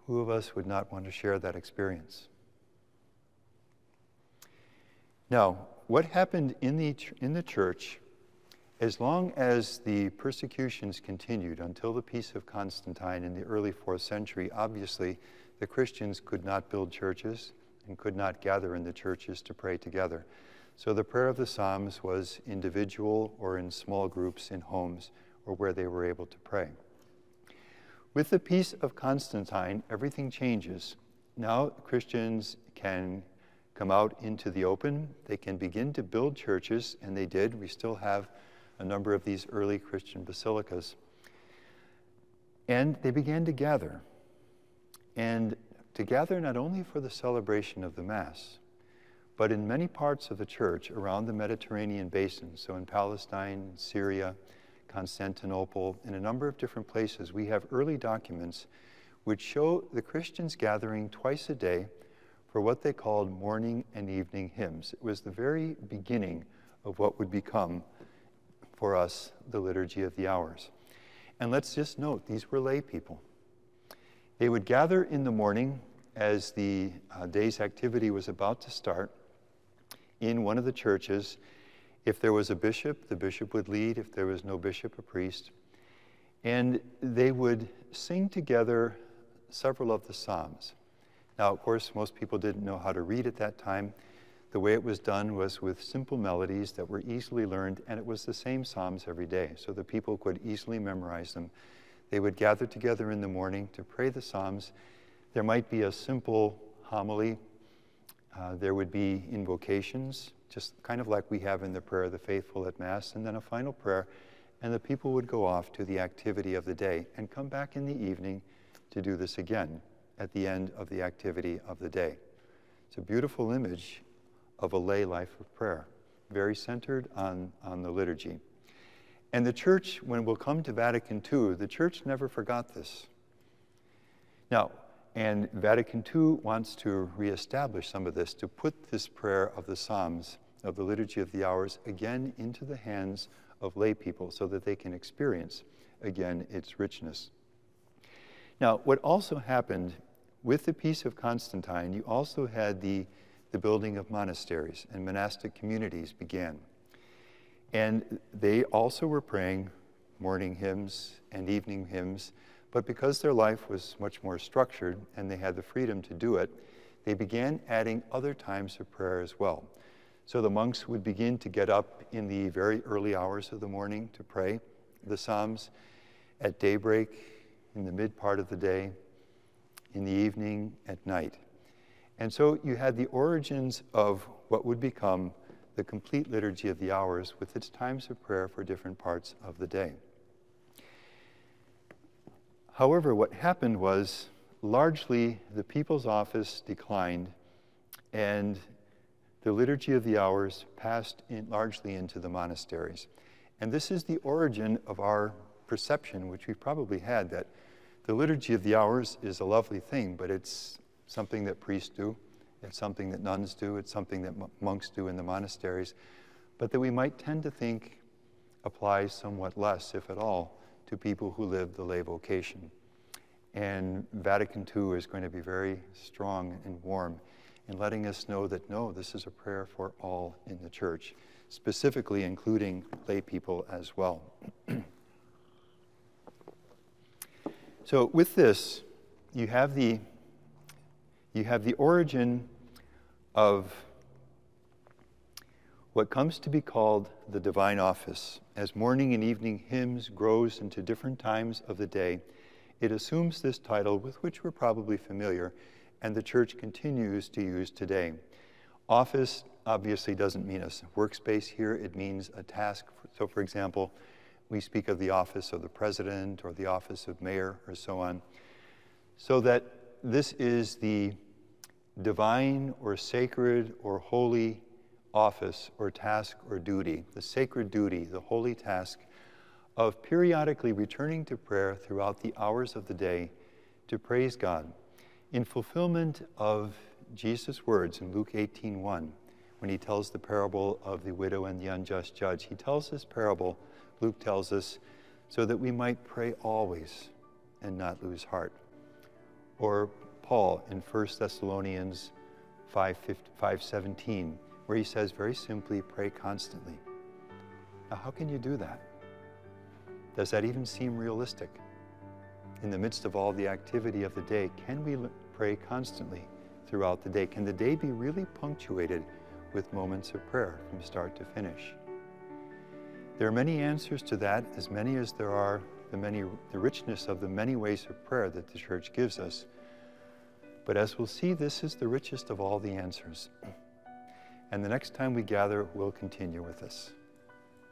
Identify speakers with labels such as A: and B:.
A: Who of us would not want to share that experience? Now, what happened in the church, as long as the persecutions continued until the Peace of Constantine in the early 4th century, obviously the Christians could not build churches and could not gather in the churches to pray together. So the prayer of the Psalms was individual or in small groups in homes or where they were able to pray. With the Peace of Constantine, everything changes. Now Christians can come out into the open. They can begin to build churches, and they did. We still have a number of these early Christian basilicas. And they began to gather. And to gather not only for the celebration of the Mass, but in many parts of the church around the Mediterranean basin, so in Palestine, Syria, Constantinople, in a number of different places, we have early documents which show the Christians gathering twice a day for what they called morning and evening hymns. It was the very beginning of what would become, for us, the Liturgy of the Hours. And let's just note, these were lay people. They would gather in the morning as the day's activity was about to start in one of the churches. If there was a bishop, the bishop would lead. If there was no bishop, a priest. And they would sing together several of the Psalms. Now, of course, most people didn't know how to read at that time. The way it was done was with simple melodies that were easily learned, and it was the same Psalms every day, so the people could easily memorize them. They would gather together in the morning to pray the Psalms. There might be a simple homily. There would be invocations, just kind of like we have in the prayer of the faithful at Mass, and then a final prayer, and the people would go off to the activity of the day and come back in the evening to do this again at the end of the activity of the day. It's a beautiful image of a lay life of prayer, very centered on the liturgy. And the church, when we'll come to Vatican II, the church never forgot this. Now, and Vatican II wants to reestablish some of this, to put this prayer of the Psalms, of the Liturgy of the Hours, again into the hands of lay people so that they can experience, again, its richness. Now, what also happened with the Peace of Constantine, you also had the building of monasteries, and monastic communities began. And they also were praying morning hymns and evening hymns, but because their life was much more structured and they had the freedom to do it, they began adding other times of prayer as well. So the monks would begin to get up in the very early hours of the morning to pray the Psalms, at daybreak, in the mid part of the day, in the evening, at night. And so you had the origins of what would become the complete Liturgy of the Hours with its times of prayer for different parts of the day. However, what happened was largely the people's office declined and the Liturgy of the Hours passed largely into the monasteries. And this is the origin of our perception, which we've probably had, that the Liturgy of the Hours is a lovely thing, but it's something that priests do, it's something that nuns do, it's something that monks do in the monasteries, but that we might tend to think applies somewhat less, if at all, to people who live the lay vocation. And Vatican II is going to be very strong and warm in letting us know that, no, this is a prayer for all in the church, specifically including lay people as well. So with this, you have the origin of what comes to be called the divine office. As morning and evening hymns grows into different times of the day, it assumes this title with which we're probably familiar, and the church continues to use today. Office obviously doesn't mean a workspace here, it means a task. So for example, we speak of the office of the president or the office of mayor or so on. So that this is the divine or sacred or holy office or task or duty, the sacred duty, the holy task of periodically returning to prayer throughout the hours of the day to praise God in fulfillment of Jesus' words in Luke 18:1, when he tells the parable of the widow and the unjust judge. He tells this parable, Luke tells us, so that we might pray always and not lose heart. Or Paul in 1 Thessalonians 5:17, where he says very simply, pray constantly. Now, how can you do that? Does that even seem realistic? In the midst of all the activity of the day, can we pray constantly throughout the day? Can the day be really punctuated with moments of prayer from start to finish? There are many answers to that, as many as there are the richness of the many ways of prayer that the Church gives us. But as we'll see, this is the richest of all the answers. And the next time we gather, we'll continue with this.